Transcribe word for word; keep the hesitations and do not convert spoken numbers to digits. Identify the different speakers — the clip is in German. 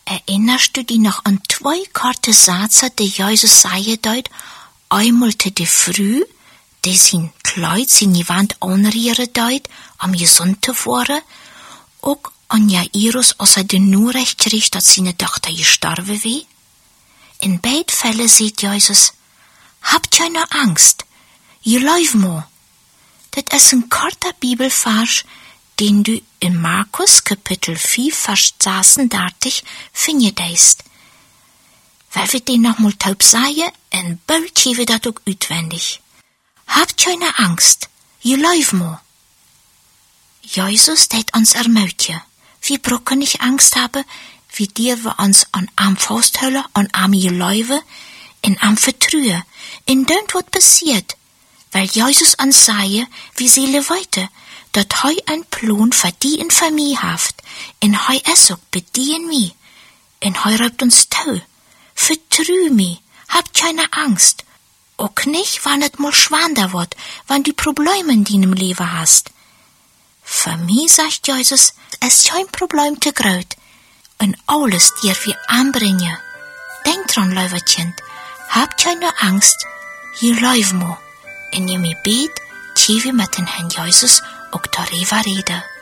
Speaker 1: Erinnerst du dich noch an zwei korte Sätze, die Jesus sagen dort? Einmal te de früh, die sin Kleid, seine Wand anrieren dort, am gesund te worden, auch an Jairus, als er de nur recht kreeg, dat seine Tochter gestorben wie? In beide Fälle sieht Jesus, habt keine Angst, geloof mir. Das ist ein korter Bibelvers, den du in Markus Kapitel vier, Vers sechsunddreißig findest. Weil wir den noch mal taub sagen, en bald wir dat auch uitwendig. Habt keine Angst, geloof mir. Jesus tät uns ermutigen. Wir brauchen nicht Angst haben, wie dir wir uns an am Fausthöller, an am geläufe, in am vertrühe, in dönt wat passiert, weil Jesus uns sage, wie seele weite, dat hei ein Plan für die in für mich haft, in hei es auch bedien mi, in hei räubt uns tau, vertrü mi, habt keine Angst, auch nicht, wann et mal schwander wird, wann die Probleme in deinem Leben hast. Für mich, sagt Jesus, es ist kein Problem zu groß, und alles dir wir anbringen. Denk dran, Leuwertchen, habt keine Angst, geloof mir. In je mi bet, tje wir mit den Herrn Jesus auch darüber reden.